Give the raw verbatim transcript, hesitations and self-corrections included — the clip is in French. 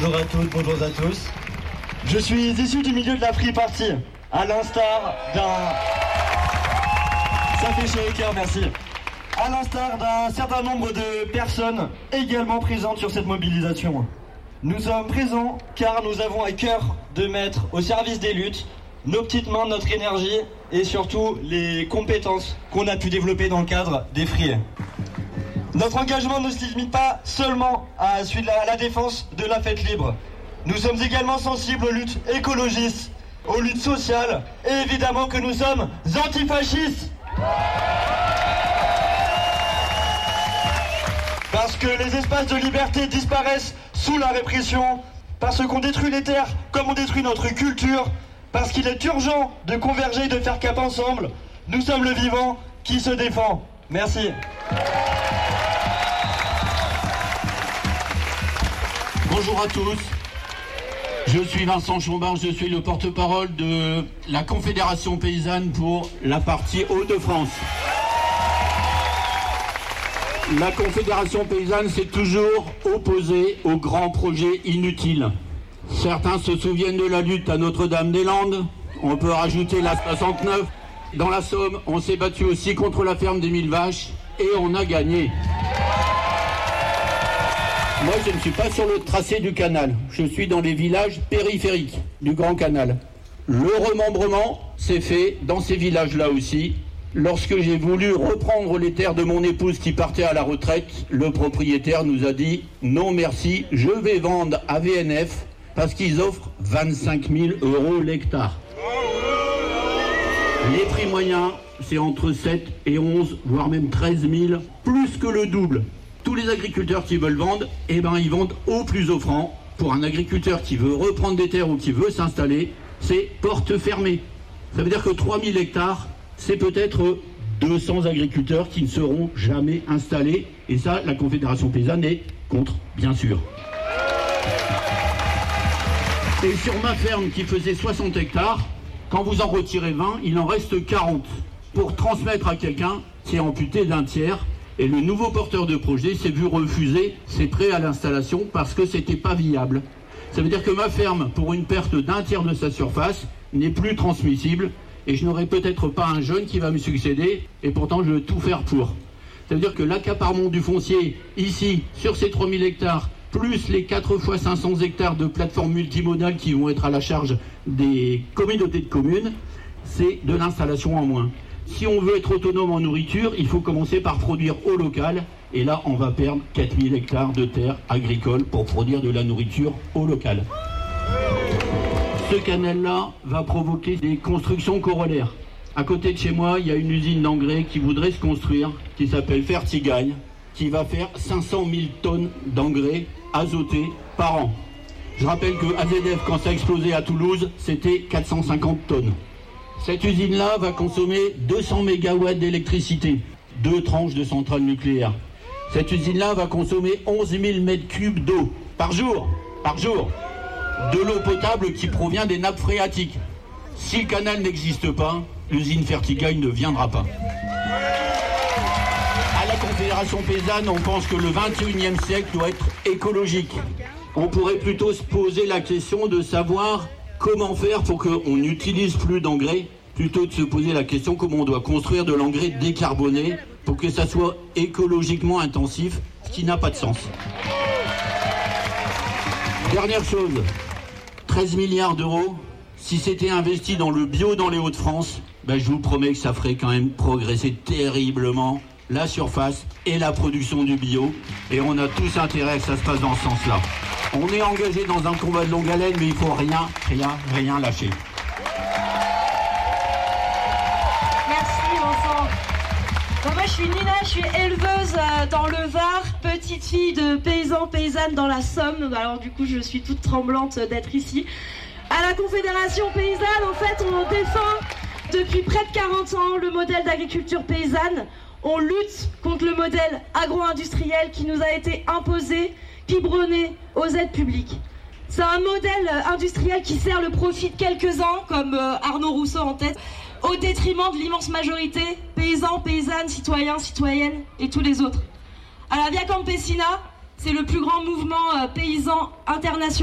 Bonjour à toutes, bonjour à tous. Je suis issu du milieu de la free party, à l'instar d'un... Ça fait chier les cœurs, merci. À l'instar d'un certain nombre de personnes également présentes sur cette mobilisation. Nous sommes présents car nous avons à cœur de mettre au service des luttes nos petites mains, notre énergie et surtout les compétences qu'on a pu développer dans le cadre des Free. Notre engagement ne se limite pas seulement à celui de la, à la défense de la fête libre. Nous sommes également sensibles aux luttes écologistes, aux luttes sociales et évidemment que nous sommes antifascistes. Parce que les espaces de liberté disparaissent sous la répression, parce qu'on détruit les terres comme on détruit notre culture, parce qu'il est urgent de converger et de faire cap ensemble. Nous sommes le vivant qui se défend. Merci. Bonjour à tous, je suis Vincent Chombard, je suis le porte-parole de la Confédération Paysanne pour la partie Hauts-de-France. La Confédération Paysanne s'est toujours opposée aux grands projets inutiles. Certains se souviennent de la lutte à Notre-Dame-des-Landes, on peut rajouter la soixante-neuf. Dans la Somme, on s'est battu aussi contre la ferme des mille vaches et on a gagné. Moi, je ne suis pas sur le tracé du canal. Je suis dans les villages périphériques du Grand Canal. Le remembrement s'est fait dans ces villages-là aussi. Lorsque j'ai voulu reprendre les terres de mon épouse qui partait à la retraite, le propriétaire nous a dit « Non merci, je vais vendre à V N F parce qu'ils offrent vingt-cinq mille euros l'hectare. » Les prix moyens, c'est entre sept et onze, voire même treize mille, plus que le double. Tous les agriculteurs qui veulent vendre, eh ben, ils vendent au plus offrant. Pour un agriculteur qui veut reprendre des terres ou qui veut s'installer, c'est porte fermée. Ça veut dire que trois mille hectares, c'est peut-être deux cents agriculteurs qui ne seront jamais installés. Et ça, la Confédération Paysanne est contre, bien sûr. Et sur ma ferme qui faisait soixante hectares, quand vous en retirez vingt, il en reste quarante. Pour transmettre à quelqu'un qui est amputé d'un tiers. Et le nouveau porteur de projet s'est vu refuser ses prêts à l'installation parce que c'était pas viable. Ça veut dire que ma ferme, pour une perte d'un tiers de sa surface, n'est plus transmissible et je n'aurai peut-être pas un jeune qui va me succéder et pourtant je veux tout faire pour. Ça veut dire que l'accaparement du foncier ici, sur ces trois mille hectares, plus les quatre fois cinq cents hectares de plateformes multimodales qui vont être à la charge des communautés de communes, c'est de l'installation en moins. Si on veut être autonome en nourriture, il faut commencer par produire au local. Et là, on va perdre quatre mille hectares de terres agricoles pour produire de la nourriture au local. Ce canal-là va provoquer des constructions corollaires. À côté de chez moi, il y a une usine d'engrais qui voudrait se construire, qui s'appelle Fertigagne, qui va faire cinq cent mille tonnes d'engrais azotés par an. Je rappelle que A Z F, quand ça a explosé à Toulouse, c'était quatre cent cinquante tonnes. Cette usine-là va consommer deux cents mégawatts d'électricité, deux tranches de centrales nucléaires. Cette usine-là va consommer onze mille mètres cubes d'eau par jour, par jour, de l'eau potable qui provient des nappes phréatiques. Si le canal n'existe pas, l'usine Fertigagne ne viendra pas. À la Confédération Paysanne, on pense que le vingt et unième siècle doit être écologique. On pourrait plutôt se poser la question de savoir comment faire pour qu'on n'utilise plus d'engrais, plutôt de se poser la question comment on doit construire de l'engrais décarboné pour que ça soit écologiquement intensif, ce qui n'a pas de sens. Dernière chose, treize milliards d'euros, si c'était investi dans le bio dans les Hauts-de-France, ben je vous promets que ça ferait quand même progresser terriblement la surface et la production du bio, et on a tous intérêt que ça se passe dans ce sens-là. On est engagé dans un combat de longue haleine, mais il faut rien, rien, rien lâcher. Merci Vincent. Donc moi je suis Nina, je suis éleveuse dans le Var, petite fille de paysans, paysannes dans la Somme. Alors du coup je suis toute tremblante d'être ici. À la Confédération Paysanne, en fait, on défend depuis près de quarante ans le modèle d'agriculture paysanne. On lutte contre le modèle agro-industriel qui nous a été imposé, biberonné aux aides publiques. C'est un modèle industriel qui sert le profit de quelques-uns, comme euh, Arnaud Rousseau en tête, au détriment de l'immense majorité, paysans, paysannes, citoyens, citoyennes et tous les autres. À la Via Campesina, c'est le plus grand mouvement euh, paysan international.